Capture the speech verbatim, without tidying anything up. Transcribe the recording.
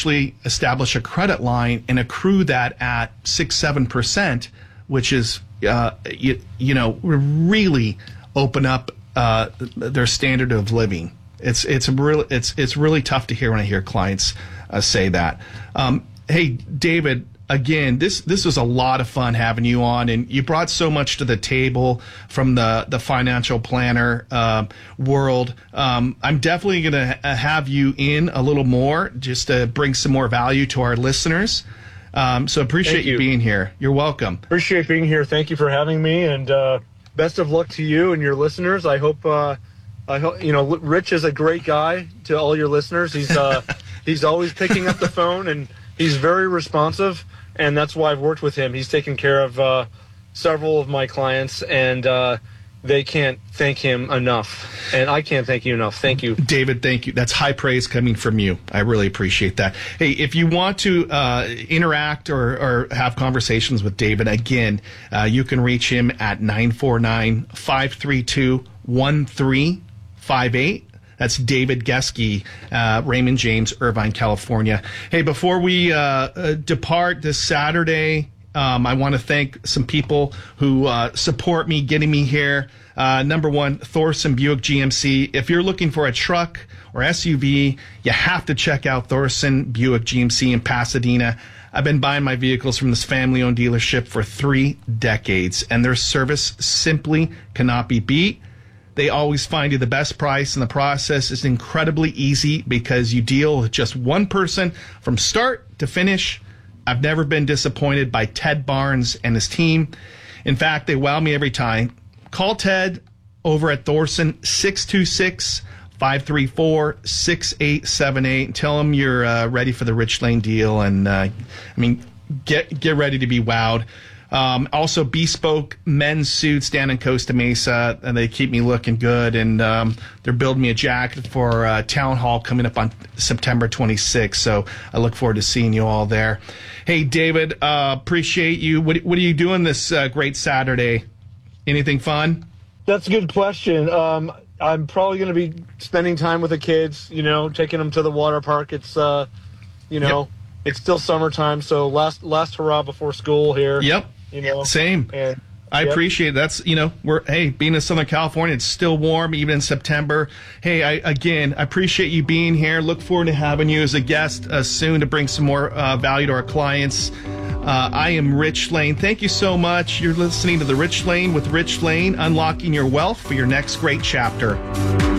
actually establish a credit line and accrue that at six, seven percent, which is, uh, you, you know, really open up uh, their standard of living. It's it's really it's it's really tough to hear when I hear clients uh, say that. Um, hey, David. Again, this this was a lot of fun having you on, and you brought so much to the table from the, the financial planner uh, world. Um, I'm definitely going to ha- have you in a little more just to bring some more value to our listeners. Um, so appreciate you. you being here. You're welcome. Appreciate being here. Thank you for having me, and uh, best of luck to you and your listeners. I hope uh, I hope you know Rich is a great guy to all your listeners. He's uh, he's always picking up the phone, and he's very responsive. And that's why I've worked with him. He's taken care of uh, several of my clients, and uh, they can't thank him enough. And I can't thank you enough. Thank you. David, thank you. That's high praise coming from you. I really appreciate that. Hey, if you want to uh, interact or, or have conversations with David, again, uh, you can reach him at nine four nine, five three two, one three five eight. That's David Geske, uh, Raymond James, Irvine, California. Hey, before we uh, uh, depart this Saturday, um, I want to thank some people who uh, support me getting me here. Uh, number one, Thorson Buick G M C. If you're looking for a truck or S U V, you have to check out Thorson Buick G M C in Pasadena. I've been buying my vehicles from this family-owned dealership for three decades, and their service simply cannot be beat. They always find you the best price, and the process is incredibly easy because you deal with just one person from start to finish. I've never been disappointed by Ted Barnes and his team. In fact, they wow me every time. Call Ted over at Thorson, six two six, five three four, six eight seven eight, and tell him you're uh, ready for the Rich Lane deal. And, uh, I mean, get get ready to be wowed. Um, also, Bespoke men's suits down in Costa Mesa, and they keep me looking good. And um, they're building me a jacket for uh, Town Hall coming up on September twenty-sixth. So I look forward to seeing you all there. Hey, David, uh, appreciate you. What, what are you doing this uh, great Saturday? Anything fun? That's a good question. Um, I'm probably going to be spending time with the kids, you know, taking them to the water park. It's, uh, you know, yep. It's still summertime, so last last hurrah before school here. Yep. You know, same. And, I yep. appreciate it. That's, you know, we're, hey, being in Southern California, it's still warm, even in September. Hey, I, again, I appreciate you being here. Look forward to having you as a guest uh, soon to bring some more uh, value to our clients. Uh, I am Rich Lane. Thank you so much. You're listening to The Rich Lane with Rich Lane, unlocking your wealth for your next great chapter.